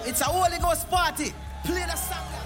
It's a Holy Ghost party. Play the song.